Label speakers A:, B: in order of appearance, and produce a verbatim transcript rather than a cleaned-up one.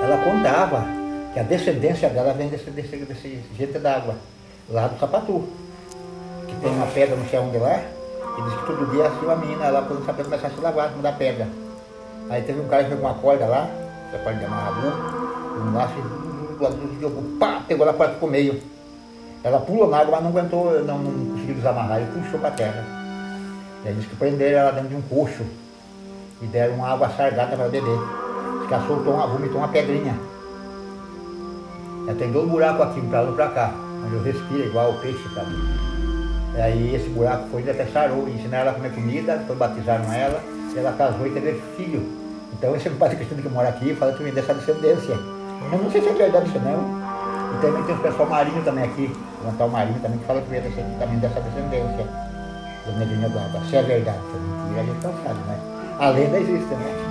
A: ela contava que a descendência dela vem desse, desse, desse jeito d'água, lá do Sapatu. Que tem uma pedra no chão de lá, e diz que todo dia assim uma menina lá quando saber começar a se lavar, não dá pedra. Aí teve um cara que pegou uma corda lá, a corda de amarrar um laço, jogou, pá, pegou ela para o meio. Ela pulou na água, mas não aguentou, não, não conseguiu desamarrar, e puxou para a terra. E aí diz que prenderam ela dentro de um coxo e deram uma água sargada para beber. Diz que ela soltou uma, vomitou uma pedrinha. Ela tem dois buracos aqui, um para lá e um para cá, onde eu respiro igual o peixe, sabe? E aí esse buraco foi e até sarou, e ensinaram ela a comer comida, depois batizaram ela, e ela casou e teve filho. Então esse padre cristão que mora aqui fala que vem dessa descendência. Eu não sei se é verdade isso não. E também tem o pessoal marinho também aqui, o Natal Marinho também, que fala que vem dessa, também dessa descendência. Do Negrinho do Água. Se é verdade, se é mentira, a gente não sabe, né? A lenda existe, né?